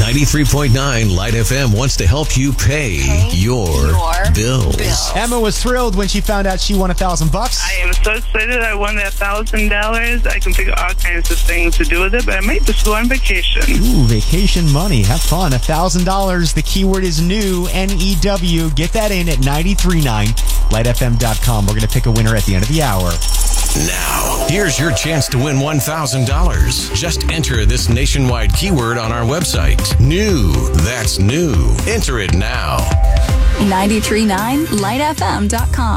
93.9 Light FM wants to help you pay your bills. Emma was thrilled when she found out she won $1,000. I am so excited I won that $1,000. I can think of all kinds of things to do with it, but I might just go on vacation. Ooh, vacation money. Have fun. $1,000. The keyword is new, N-E-W. Get that in at 93.9 lightfm.com. We're going to pick a winner at the end of the hour. Now, here's your chance to win $1,000. Just enter this nationwide keyword on our website. New. That's new. Enter it now. 93.9lightfm.com.